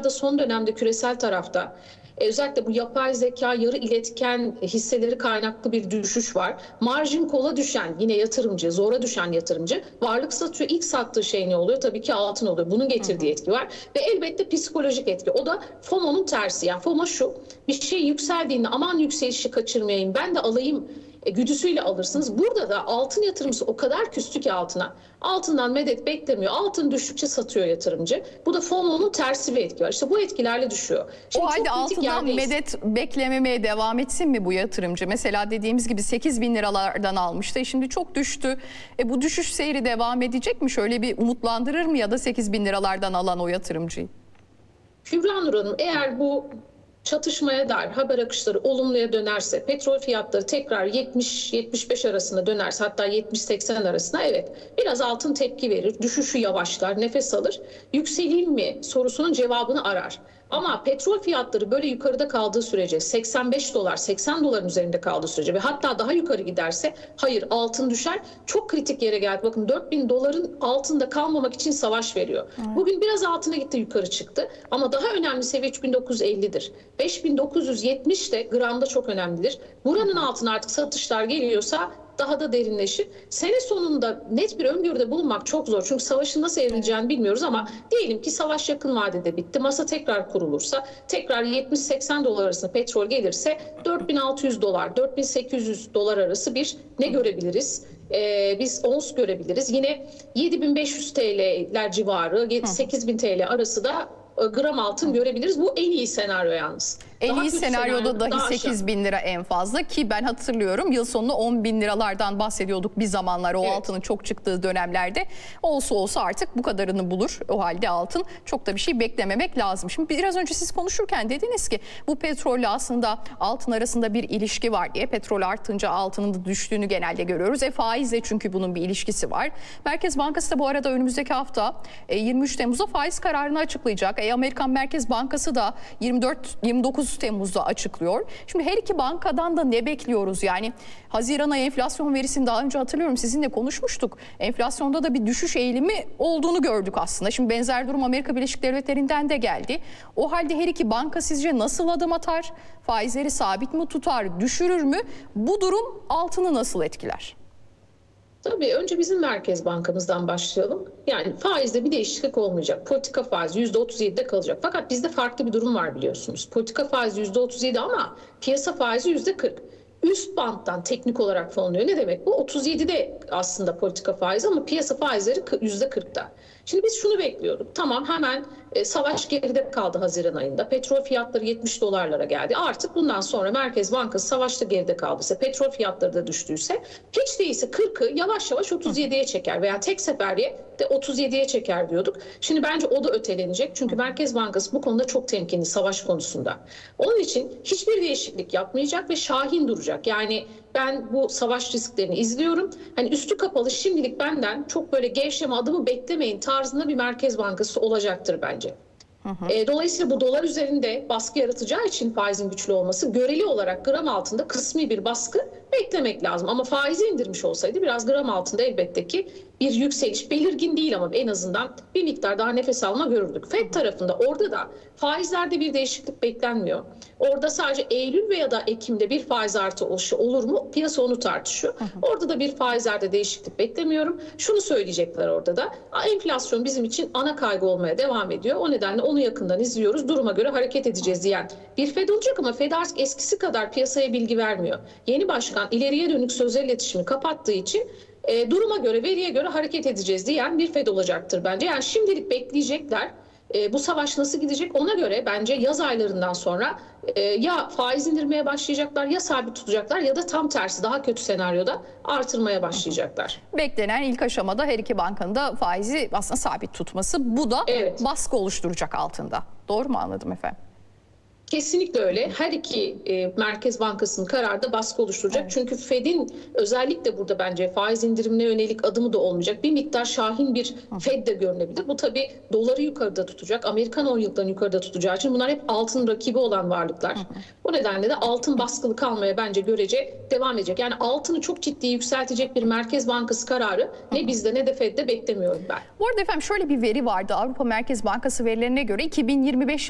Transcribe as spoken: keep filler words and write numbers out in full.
da son dönemde küresel tarafta e, özellikle bu yapay zeka, yarı iletken hisseleri kaynaklı bir düşüş var. Marjin kola düşen yine yatırımcı, zora düşen yatırımcı varlık satıyor. İlk sattığı şey ne oluyor? Tabii ki altın oluyor. Bunun getirdiği etki var. Ve elbette psikolojik etki. O da FOMO'nun tersi. Yani FOMO şu: bir şey yükseldiğinde aman yükselişi kaçırmayayım, ben de alayım e, güdüsüyle alırsınız. Burada da altın yatırımcısı o kadar küstü ki altına. Altından medet beklemiyor. Altın düştükçe satıyor yatırımcı. Bu da FOMO'nun tersi bir etki var. İşte bu etkilerle düşüyor. Şimdi o halde altından medet beklememeye devam etsin mi bu yatırımcı? Mesela dediğimiz gibi sekiz bin liralardan almıştı. Şimdi çok düştü. E bu düşüş seyri devam edecek mi? Şöyle bir umutlandırır mı ya da sekiz bin liralardan alan o yatırımcıyı? Kübra Nur Hanım, eğer bu çatışmaya dair haber akışları olumluya dönerse, petrol fiyatları tekrar yetmiş yetmiş beş arasında dönerse, hatta yetmiş seksen arasında, evet biraz altın tepki verir, düşüşü yavaşlar, nefes alır. Yükseleyim mi sorusunun cevabını arar. Ama petrol fiyatları böyle yukarıda kaldığı sürece, seksen beş dolar, seksen doların üzerinde kaldığı sürece ve hatta daha yukarı giderse hayır, altın düşer. Çok kritik yere geldi. Bakın, dört bin doların altında kalmamak için savaş veriyor. Evet. Bugün biraz altına gitti, yukarı çıktı. Ama daha önemli seviye üç bin dokuz yüz ellidir. beş bin dokuz yüz yetmiş de gramda çok önemlidir. Buranın altına artık satışlar geliyorsa daha da derinleşir. Sene sonunda net bir öngörüde bulunmak çok zor. Çünkü savaşın nasıl evrileceğini bilmiyoruz ama diyelim ki savaş yakın vadede bitti. Masa tekrar kurulursa, tekrar yetmiş seksen dolar arasında petrol gelirse dört bin altı yüz dolar, dört bin sekiz yüz dolar arası bir ne görebiliriz? Ee, biz ons görebiliriz. Yine yedi bin beş yüz T L'ler civarı, sekiz bin T L arası da gram altın görebiliriz. Bu en iyi senaryo yalnız. En daha iyi senaryoda senaryo, dahi daha sekiz bin lira en fazla, ki ben hatırlıyorum yıl sonunda on bin liralardan bahsediyorduk bir zamanlar, o evet. altının çok çıktığı dönemlerde. Olsa olsa artık bu kadarını bulur o halde altın. Çok da bir şey beklememek lazım. Şimdi biraz önce siz konuşurken dediniz ki bu petrolle aslında altın arasında bir ilişki var diye. Petrol artınca altının da düştüğünü genelde görüyoruz. E faizle çünkü bunun bir ilişkisi var. Merkez Bankası da bu arada önümüzdeki hafta yirmi üç Temmuz'da faiz kararını açıklayacak. E Amerikan Merkez Bankası da yirmi dört yirmi dokuz Temmuz'da açıklıyor. Şimdi her iki bankadan da ne bekliyoruz? Yani Haziran ayı enflasyon verisini daha önce hatırlıyorum sizinle konuşmuştuk. Enflasyonda da bir düşüş eğilimi olduğunu gördük aslında. Şimdi benzer durum Amerika Birleşik Devletleri'nden de geldi. O halde her iki banka sizce nasıl adım atar? Faizleri sabit mi tutar, düşürür mü? Bu durum altını nasıl etkiler? Tabii önce bizim Merkez Bankamızdan başlayalım. Yani faizde bir değişiklik olmayacak. Politika faizi yüzde otuz yedide kalacak. Fakat bizde farklı bir durum var biliyorsunuz. Politika faizi yüzde otuz yedi ama piyasa faizi yüzde kırk. Üst banttan teknik olarak fonluyor. Ne demek bu? otuz yedide aslında politika faizi ama piyasa faizleri yüzde kırkta. Şimdi biz şunu bekliyorduk. Tamam, hemen e, savaş geride kaldı Haziran ayında. Petrol fiyatları yetmiş dolarlara geldi. Artık bundan sonra Merkez Bankası savaşta geride kaldıysa, petrol fiyatları da düştüyse, hiç değilse kırkı yavaş yavaş otuz yediye çeker veya tek seferde de otuz yediye çeker diyorduk. Şimdi bence o da ötelenecek. Çünkü Merkez Bankası bu konuda çok temkinli, savaş konusunda. Onun için hiçbir değişiklik yapmayacak ve şahin duracak. Yani ben bu savaş risklerini izliyorum. Hani üstü kapalı, şimdilik benden çok böyle gevşeme adımı beklemeyin tarzında bir Merkez Bankası olacaktır bence. Hı hı. E, dolayısıyla bu dolar üzerinde baskı yaratacağı için faizin güçlü olması, göreli olarak gram altında kısmi bir baskı beklemek lazım. Ama faizi indirmiş olsaydı biraz gram altında elbette ki bir yükseliş, belirgin değil ama en azından bir miktar daha nefes alma görürdük. Fed tarafında, orada da faizlerde bir değişiklik beklenmiyor. Orada sadece Eylül veya da Ekim'de bir faiz artı olur mu? Piyasa onu tartışıyor. Hı hı. Orada da bir faizlerde değişiklik beklemiyorum. Şunu söyleyecekler orada da: enflasyon bizim için ana kaygı olmaya devam ediyor. O nedenle onu yakından izliyoruz. Duruma göre hareket edeceğiz diyen bir Fed olacak ama Fed artık eskisi kadar piyasaya bilgi vermiyor. Yeni başkan ileriye dönük sözel iletişimi kapattığı için e, duruma göre, veriye göre hareket edeceğiz diyen bir Fed olacaktır bence. Yani şimdilik bekleyecekler. E, bu savaş nasıl gidecek ona göre bence yaz aylarından sonra e, ya faiz indirmeye başlayacaklar, ya sabit tutacaklar, ya da tam tersi daha kötü senaryoda artırmaya başlayacaklar. Beklenen ilk aşamada her iki bankanın da faizi aslında sabit tutması. Bu da evet, baskı oluşturacak altında. Doğru mu anladım efendim? Kesinlikle öyle. Her iki e, Merkez Bankası'nın kararı da baskı oluşturacak. Evet. Çünkü Fed'in özellikle burada bence faiz indirimine yönelik adımı da olmayacak. Bir miktar şahin bir Fed de görünebilir. Bu tabii doları yukarıda tutacak. Amerikan on yıllarını yukarıda tutacağı için bunlar hep altın rakibi olan varlıklar. Bu nedenle de altın baskılı kalmaya bence görece devam edecek. Yani altını çok ciddi yükseltecek bir Merkez Bankası kararı ne bizde ne de Fed'de beklemiyorum ben. Bu arada efendim şöyle bir veri vardı. Avrupa Merkez Bankası verilerine göre iki bin yirmi beş